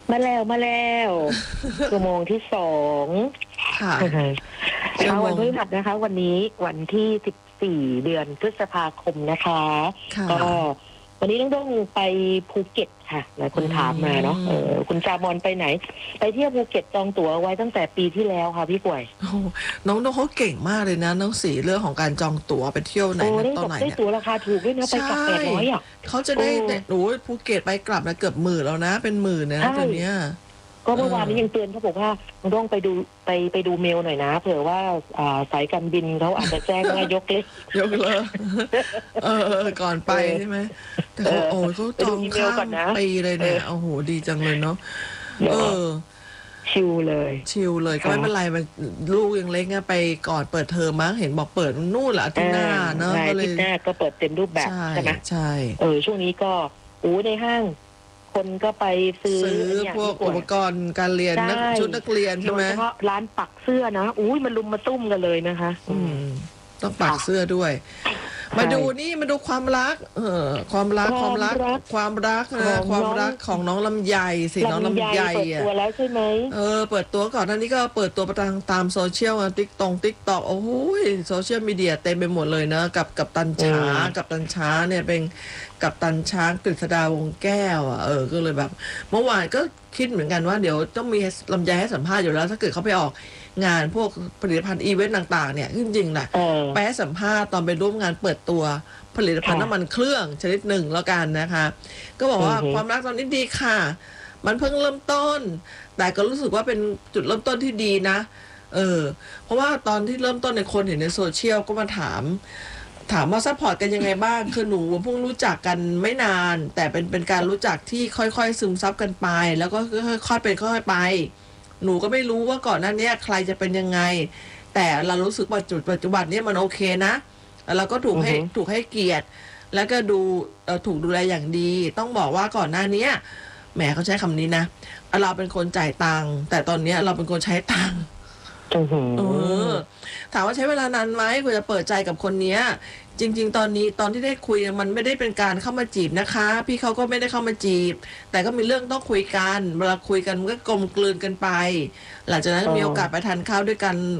มาแล้วชั่วโมงที่สองค่ะเช้าวันพฤหัสนะคะ วันนี้วันที่14เดือนพฤษภาคมนะคะก็วันนี้ต้องไปภูเก็ตค่ะหลายคนถามมาเนาะคุณจามอนไปไหนไปเที่ยวภูเก็ตจองตั๋วไว้ตั้งแต่ปีที่แล้วค่ะพี่ป่วยน้องเขาเก่งมากเลยนะน้องสีเรื่องของการจองตั๋วไปเที่ยวไหนตอนไหนได้ตั๋วราคาถูกด้วยนะไปกลับ800อ่ะเขาจะได้โอ้ภูเก็ตไปกลับนะเกือบ10,000แล้วนะเป็น10,000นะตอนเนี้ยก็เมื่อวานนี้ยังเตือนเขาบอกว่าต้องไปดูเมลหน่อยนะเผื่อว่าสายการบินเขาอาจจะแจ้งว่ายกเลิกก่อนไปใช่ไหมแต่เขาจองข้ามปีเลยเนี่ยโอ้โหดีจังเลยเนาะชิลเลยก็ไม่เป็นไรมันลูกยังเล็กไงไปก่อนเปิดเทอมมั้งเห็นบอกเปิดนู่นแหละอาทิตย์หน้าเนาะก็เลยอาทิตย์หน้าก็เปิดเต็มรูปแบบใช่ไหมใช่ช่วงนี้ก็ในห้างคนก็ไปซื้อพวกอุปกรณ์การเรียนชุดนักเรียนใช่ไหมโดยเฉพาะร้านปักเสื้อนะมันลุมมาตุ้มกันเลยนะคะต้องปักเสื้อด้วยมาดูความรักความรักของน้องลำไยสิน้องลำไยเปิดตัวแล้วใช่ไหมเปิดตัวก่อนหน้านี้ก็เปิดตัวตามโซเชียลติ๊กต็อกโอ้โหโซเชียลมีเดียเต็มไปหมดเลยนะกับตันช้าเนี่ยเป็นกับตันช้างกฤษดาวงแก้วก็เลยแบบเมื่อวานก็คิดเหมือนกันว่าเดี๋ยวต้องมีลำไยให้สัมภาษณ์อยู่แล้วถ้าเกิดเขาไปออกงานพวกผลิตภัณฑ์อีเวนต์ต่างๆเนี่ยจริงๆนะไปให้สัมภาษณ์ตอนไปร่วมงานเปิดตัวผลิตภัณฑ์น้ำมันเครื่องชนิดหนึ่งแล้วกันนะคะก็บอกว่าความรักตอนนี้ดีค่ะมันเพิ่งเริ่มต้นแต่ก็รู้สึกว่าเป็นจุดเริ่มต้นที่ดีนะเพราะว่าตอนที่เริ่มต้นในคนเห็นในโซเชียลก็มาถามว่าซัพพอร์ตกันยังไงบ้างคือหนูเพิ่งรู้จักกันไม่นานแต่เป็นการรู้จักที่ค่อยๆซึมซับกันไปแล้วก็ค่อยๆเป็นค่อยๆไปหนูก็ไม่รู้ว่าก่อนหน้านี้ใครจะเป็นยังไงแต่เรารู้สึกว่าจุดปัจจุบันนี้มันโอเคนะเราก็ถูกให้เกียรติแล้วก็ถูกดูแลอย่างดีต้องบอกว่าก่อนหน้านี้แหมเขาใช้คำนี้นะเราเป็นคนจ่ายตังค์แต่ตอนนี้เราเป็นคนใช้ตังค์ถามว่าใช้เวลานานไหมกว่าจะเปิดใจกับคนนี้จริงๆตอนที่ได้คุยมันไม่ได้เป็นการเข้ามาจีบนะคะพี่เขาก็ไม่ได้เข้ามาจีบแต่ก็มีเรื่องต้องคุยกันเวลาคุยกันมันก็กลมกลืนกันไปหลังจากนั้นมีโอกาสไปทานข้าวด้วยกัน